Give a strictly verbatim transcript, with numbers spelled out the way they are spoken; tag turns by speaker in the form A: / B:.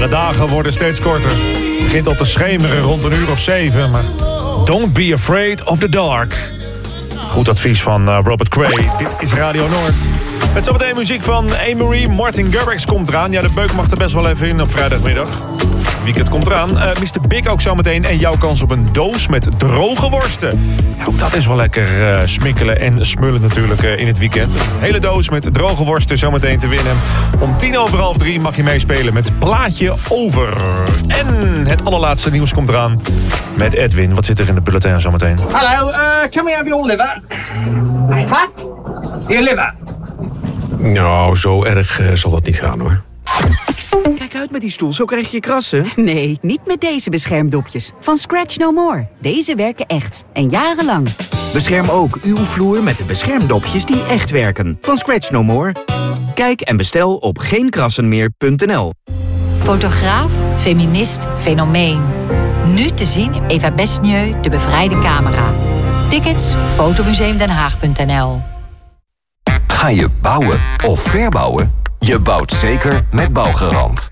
A: de dagen worden steeds korter. Het begint al te schemeren rond een uur of zeven, maar don't be afraid of the dark. Goed advies van uh, Robert Cray. Dit is Radio Noord. Met zometeen muziek van Amory. Martin Garrix komt eraan. Ja, de beuk mag er best wel even in op vrijdagmiddag. Weekend komt eraan. Uh, mister Big ook zometeen. En jouw kans op een doos met droge worsten. Ja, ook dat is wel lekker uh, smikkelen en smullen natuurlijk uh, in het weekend. Een hele doos met droge worsten zometeen te winnen. Om tien over half drie mag je meespelen met Plaatje Over. En het allerlaatste nieuws komt eraan met Edwin. Wat zit er in de bulletin zometeen?
B: Hallo, uh, can we have your liver? What? Your liver?
C: Nou, zo erg uh, zal dat niet gaan, hoor.
D: Kijk uit met die stoel, zo krijg je krassen.
E: Nee, niet met deze beschermdopjes. Van Scratch No More. Deze werken echt. En jarenlang.
D: Bescherm ook uw vloer met de beschermdopjes die echt werken. Van Scratch No More. Kijk en bestel op geen krassen meer punt n l.
F: Fotograaf, feminist, fenomeen. Nu te zien in Eva Besnieu, De Bevrijde Camera. Tickets, fotomuseumdenhaag punt n l.
G: Ga je bouwen of verbouwen? Je bouwt zeker met Bouwgarant.